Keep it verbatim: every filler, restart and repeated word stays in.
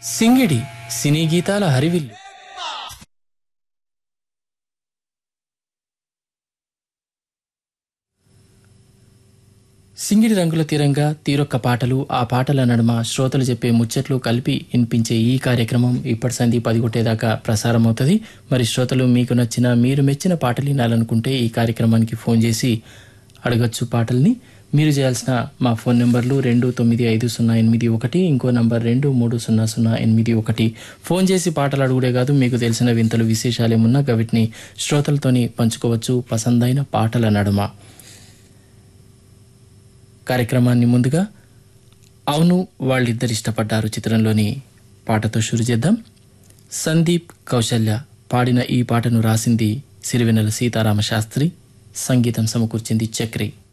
సింగిడి సినీ గీతాల హరివిల్లు. సింగిడి రంగుల తీరంగా తీరొక్క పాటలు, ఆ పాటల నడుమ శ్రోతలు చెప్పే ముచ్చట్లు కలిపి వినిపించే ఈ కార్యక్రమం ఇప్పటి సంధి పదిగొట్టేదాకా ప్రసారం అవుతుంది. మరి శ్రోతలు మీకు నచ్చిన మీరు మెచ్చిన పాటలు వినాలనుకుంటే ఈ కార్యక్రమానికి ఫోన్ చేసి అడగచ్చు పాటల్ని. మీరు చేయాల్సిన మా ఫోన్ నెంబర్లు రెండు తొమ్మిది ఐదు సున్నా ఎనిమిది ఒకటి, ఇంకో నంబర్ రెండు మూడు సున్నా సున్నా ఎనిమిది ఒకటి. ఫోన్ చేసి పాటలు అడుగుడే కాదు, మీకు తెలిసిన వింతలు విశేషాలేమున్నా వీటిని శ్రోతలతోని పంచుకోవచ్చు పసందైన పాటల నడుమ. కార్యక్రమాన్ని ముందుగా అవును వాళ్ళిద్దరు ఇష్టపడ్డారు చిత్రంలోని పాటతో షురు చేద్దాం. సందీప్ కౌశల్య పాడిన ఈ పాటను రాసింది సిరివెన్నెల సీతారామ శాస్త్రి, సంగీతం సమకూర్చింది చక్రి.